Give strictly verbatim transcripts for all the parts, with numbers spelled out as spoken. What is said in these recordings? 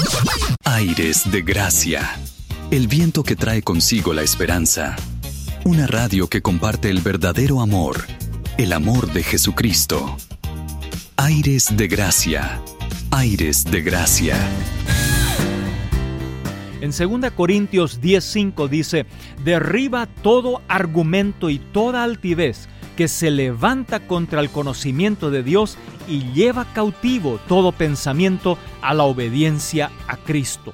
Aires de Gracia, el viento que trae consigo la esperanza. Una radio que comparte el verdadero amor, el amor de Jesucristo. Aires de Gracia, Aires de Gracia. En segunda Corintios diez cinco dice: derriba todo argumento y toda altivez que se levanta contra el conocimiento de Dios y lleva cautivo todo pensamiento a la obediencia a Cristo.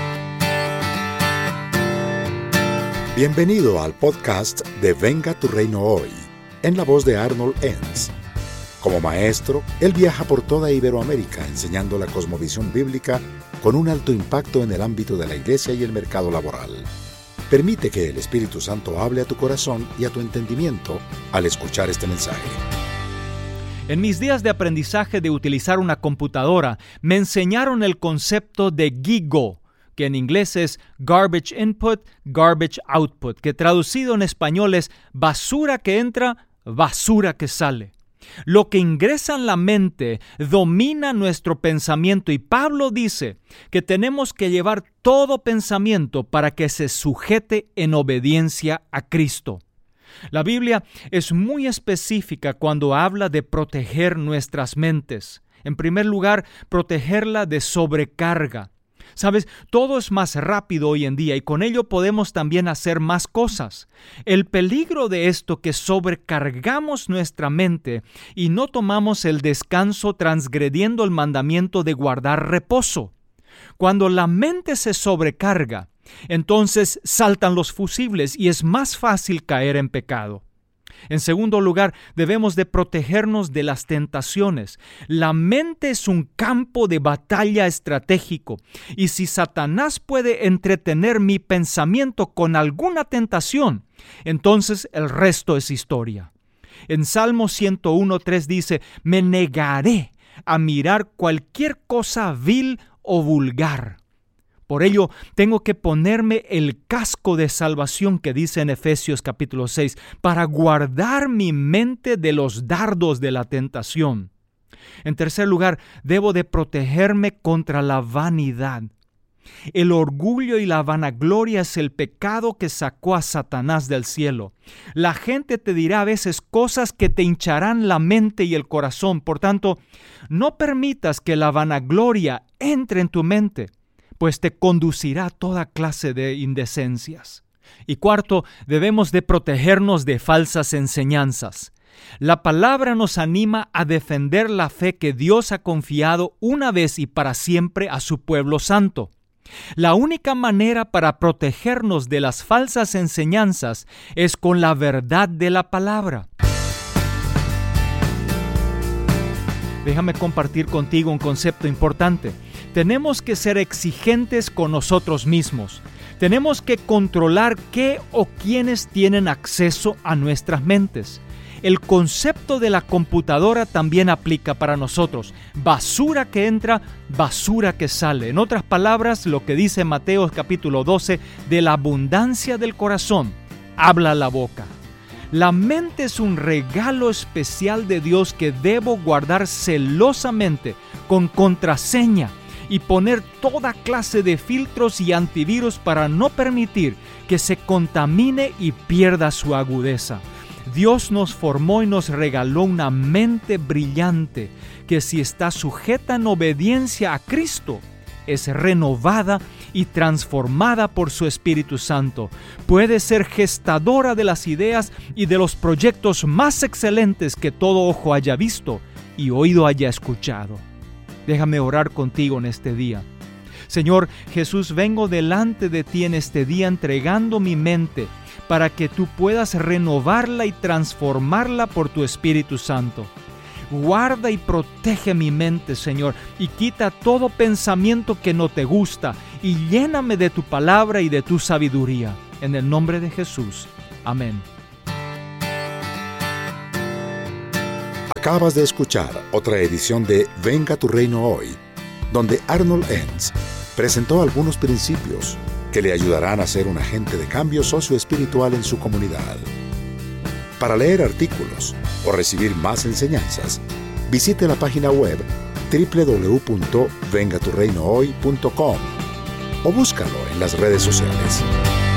Bienvenido al podcast de Venga tu Reino Hoy, en la voz de Arnold Enns. Como maestro, él viaja por toda Iberoamérica enseñando la cosmovisión bíblica con un alto impacto en el ámbito de la iglesia y el mercado laboral. Permite que el Espíritu Santo hable a tu corazón y a tu entendimiento al escuchar este mensaje. En mis días de aprendizaje de utilizar una computadora, me enseñaron el concepto de GIGO, que en inglés es Garbage Input, Garbage Output, que traducido en español es basura que entra, basura que sale. Lo que ingresa en la mente domina nuestro pensamiento, y Pablo dice que tenemos que llevar todo pensamiento para que se sujete en obediencia a Cristo. La Biblia es muy específica cuando habla de proteger nuestras mentes. En primer lugar, protegerla de sobrecarga. Sabes, todo es más rápido hoy en día y con ello podemos también hacer más cosas. El peligro de esto es que sobrecargamos nuestra mente y no tomamos el descanso transgrediendo el mandamiento de guardar reposo. Cuando la mente se sobrecarga, entonces saltan los fusibles y es más fácil caer en pecado. En segundo lugar, debemos de protegernos de las tentaciones. La mente es un campo de batalla estratégico, y si Satanás puede entretener mi pensamiento con alguna tentación, entonces el resto es historia. En Salmo ciento uno tres dice: me negaré a mirar cualquier cosa vil o vulgar. Por ello, tengo que ponerme el casco de salvación que dice en Efesios capítulo seis, para guardar mi mente de los dardos de la tentación. En tercer lugar, debo de protegerme contra la vanidad. El orgullo y la vanagloria es el pecado que sacó a Satanás del cielo. La gente te dirá a veces cosas que te hincharán la mente y el corazón. Por tanto, no permitas que la vanagloria entre en tu mente, pues te conducirá a toda clase de indecencias. Y cuarto, debemos de protegernos de falsas enseñanzas. La palabra nos anima a defender la fe que Dios ha confiado una vez y para siempre a su pueblo santo. La única manera para protegernos de las falsas enseñanzas es con la verdad de la palabra. Déjame compartir contigo un concepto importante. Tenemos que ser exigentes con nosotros mismos. Tenemos que controlar qué o quiénes tienen acceso a nuestras mentes. El concepto de la computadora también aplica para nosotros. Basura que entra, basura que sale. En otras palabras, lo que dice Mateo capítulo doce, de la abundancia del corazón habla la boca. La mente es un regalo especial de Dios que debo guardar celosamente con contraseña y poner toda clase de filtros y antivirus para no permitir que se contamine y pierda su agudeza. Dios nos formó y nos regaló una mente brillante que, si está sujeta en obediencia a Cristo, es renovada y transformada por su Espíritu Santo. Puede ser gestadora de las ideas y de los proyectos más excelentes que todo ojo haya visto y oído haya escuchado. Déjame orar contigo en este día. Señor Jesús, vengo delante de ti en este día entregando mi mente para que tú puedas renovarla y transformarla por tu Espíritu Santo. Guarda y protege mi mente, Señor, y quita todo pensamiento que no te gusta y lléname de tu palabra y de tu sabiduría. En el nombre de Jesús. Amén. Acabas de escuchar otra edición de Venga tu Reino Hoy, donde Arnold Enns presentó algunos principios que le ayudarán a ser un agente de cambio socioespiritual en su comunidad. Para leer artículos o recibir más enseñanzas, visite la página web doble u doble u doble u punto venga tu reino hoy punto com o búscalo en las redes sociales.